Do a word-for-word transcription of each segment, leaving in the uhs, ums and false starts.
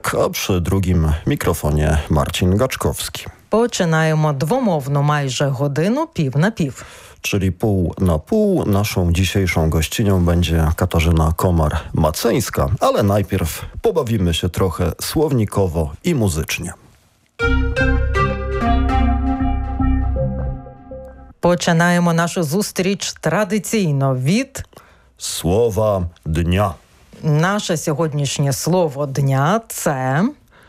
Kozak, a przy drugim mikrofonie Marcin Gaczkowski. Починаємо двомовну майже годину пів на пів. Czyli pół na pół. Naszą dzisiejszą gościnią będzie Katarzyna Komar-Maceńska, ale najpierw pobawimy się trochę słownikowo i muzycznie. Починаємо нашу зустріч традиційно від Słowa dnia. Наше сьогоднішнє слово дня – це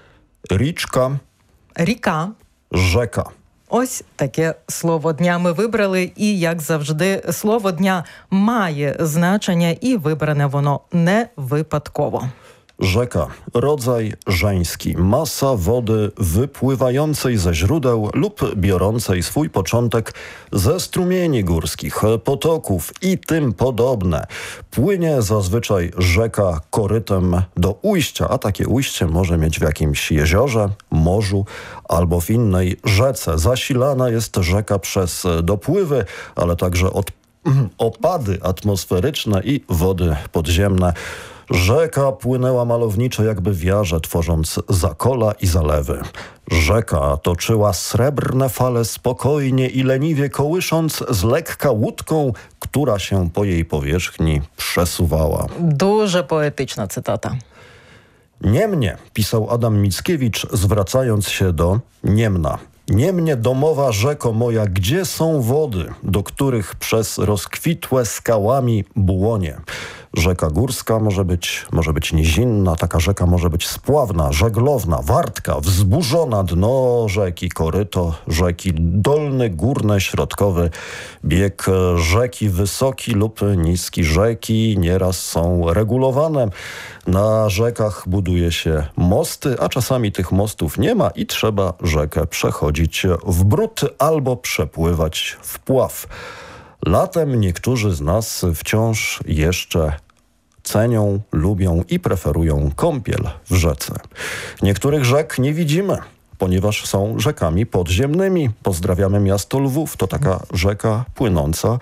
Річка, ріка. rzeka. Ось таке слово дня ми вибрали, і, як завжди, слово дня має значення, і вибране воно не випадково. Rzeka, rodzaj żeński, masa wody wypływającej ze źródeł lub biorącej swój początek ze strumieni górskich, potoków i tym podobne. Płynie zazwyczaj rzeka korytem do ujścia, a takie ujście może mieć w jakimś jeziorze, morzu albo w innej rzece. Zasilana jest rzeka przez dopływy, ale także od opady atmosferyczne i wody podziemne. Rzeka płynęła malowniczo jakby w jarze, tworząc zakola i zalewy. Rzeka toczyła srebrne fale spokojnie i leniwie kołysząc z lekka łódką, która się po jej powierzchni przesuwała. Дуже поетична цитата. Niemnie, pisał Adam Mickiewicz, zwracając się do Niemna. Niemnie domowa rzeko moja, gdzie są wody, do których przez rozkwitłe skałami błonie. Rzeka górska może być, może być nizinna, taka rzeka może być spławna, żeglowna, wartka, wzburzona, dno rzeki, koryto rzeki, dolny, górny, środkowy bieg rzeki, wysoki lub niski. Rzeki nieraz są regulowane. Na rzekach buduje się mosty, a czasami tych mostów nie ma i trzeba rzekę przechodzić w bród albo przepływać w pław. Latem niektórzy z nas wciąż jeszcze cenią, lubią i preferują kąpiel w rzece. Niektórych rzek nie widzimy, ponieważ są rzekami podziemnymi. Pozdrawiamy miasto Lwów, to taka rzeka płynąca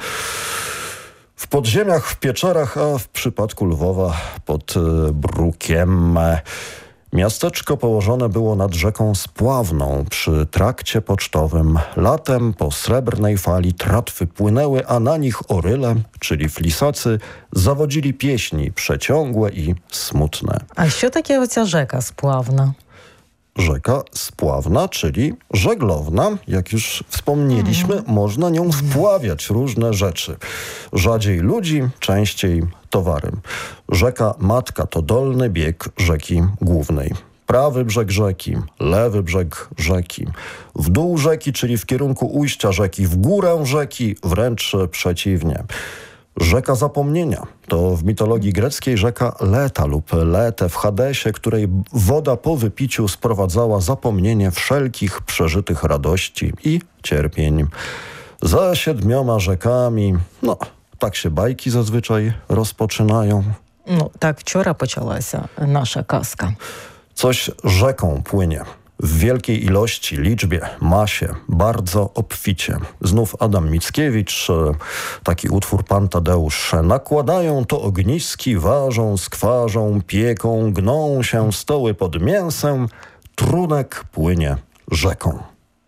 w podziemiach, w pieczarach, a w przypadku Lwowa pod brukiem. Miasteczko położone było nad rzeką Spławną przy trakcie pocztowym. Latem po srebrnej fali tratwy płynęły, a na nich oryle, czyli flisacy, zawodzili pieśni przeciągłe i smutne. А що таке оця rzeka Spławna? Rzeka spławna, czyli żeglowna. Jak już wspomnieliśmy, mhm. można nią wpławiać różne rzeczy. Rzadziej ludzi, częściej towary. Rzeka Matka to dolny bieg rzeki głównej. Prawy brzeg rzeki, lewy brzeg rzeki. W dół rzeki, czyli w kierunku ujścia rzeki, w górę rzeki, wręcz przeciwnie. Rzeka zapomnienia to w mitologii greckiej rzeka Leta lub Lete w Hadesie, której woda po wypiciu sprowadzała zapomnienie wszelkich przeżytych radości i cierpień. Za siedmioma rzekami, no tak się bajki zazwyczaj rozpoczynają. Ну, так вчора почалася наша казка. Coś rzeką płynie. W wielkiej ilości, liczbie, masie, bardzo obficie. Znów Adam Mickiewicz, taki utwór Pan Tadeusz. Nakładają to ogniski, ważą, skwarzą, pieką, gną się stoły pod mięsem, trunek płynie rzeką.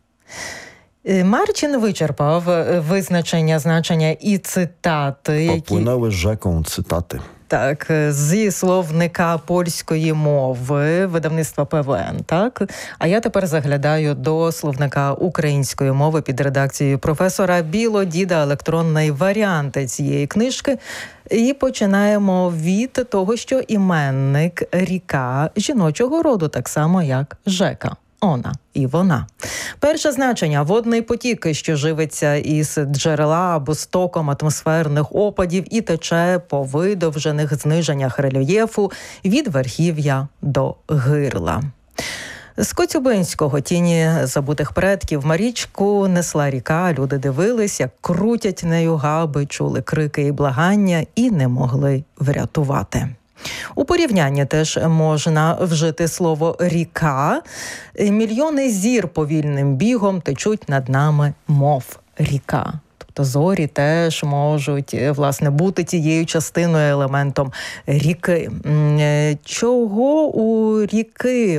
Марчин вичерпав визначення, значення і цитати, які... Popłynęły rzeką cytaty. Так, зі словника польської мови, видавництва ПВН, так? А я тепер заглядаю до словника української мови під редакцією професора Білодіда, електронний варіант цієї книжки. І починаємо від того, що іменник ріка жіночого роду, так само як жека. Она і вона. Перше значення – водний потік, що живиться із джерела або стоком атмосферних опадів і тече по видовжених зниженнях рельєфу від верхів'я до гирла. З Коцюбинського «Тіні забутих предків» Марічку несла ріка, люди дивились, як крутять нею габи, чули крики і благання і не могли врятувати. У порівнянні теж можна вжити слово «ріка». Мільйони зір повільним бігом течуть над нами, мов ріка. Тобто зорі теж можуть, власне, бути тією частиною, елементом ріки. Чого у ріки